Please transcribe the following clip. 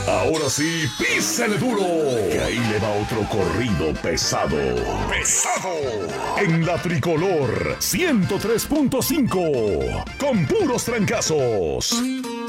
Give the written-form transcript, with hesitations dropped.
Ahora sí, písale duro, que ahí le va otro corrido pesado. En la Tricolor 103.5, con puros trancazos.